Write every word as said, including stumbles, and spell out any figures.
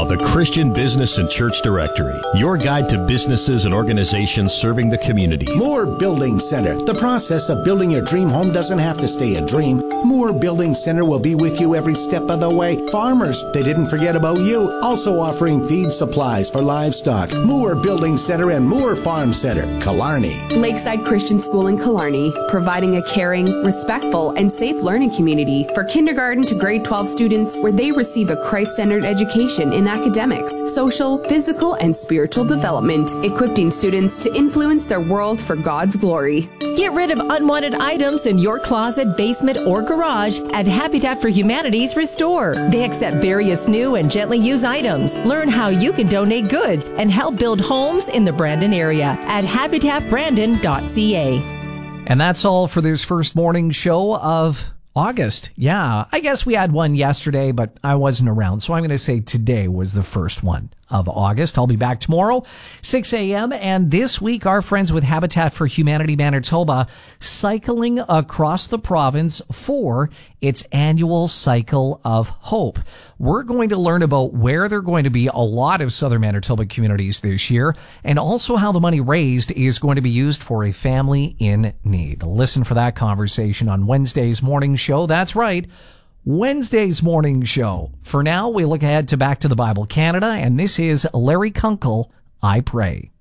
now, the Christian Business and Church Directory, your guide to businesses and organizations serving the community. Moore Building Center. The process of building your dream home doesn't have to stay a dream. Moore Building Center will be with you every step of the way. Farmers, they didn't forget about you. Also offering feed supplies for livestock. Moore Building Center and Moore Farm Center, Killarney. Lakeside Christian School in Killarney, providing a caring, respectful, and safe learning community for kindergarten to grade twelve students where they receive a Christ-centered education in academics, social, physical, and spiritual development, equipping students to influence their world for God's glory. Get rid of unwanted items in your closet, basement, or garage at Habitat for Humanity's Restore. They accept various new and gently used items. Learn how you can donate goods and help build homes in the Brandon area at habitat brandon dot c a. And that's all for this first morning show of August. Yeah, I guess we had one yesterday, but I wasn't around. So I'm going to say today was the first one of August. I'll be back tomorrow, six a.m. And this week, our friends with Habitat for Humanity Manitoba cycling across the province for its annual Cycle of Hope. We're going to learn about where there are going to be a lot of Southern Manitoba communities this year, and also how the money raised is going to be used for a family in need. Listen for that conversation on Wednesday's morning show. That's right, Wednesday's morning show. For now, we look ahead to Back to the Bible Canada, and this is Larry Kunkel, I Pray.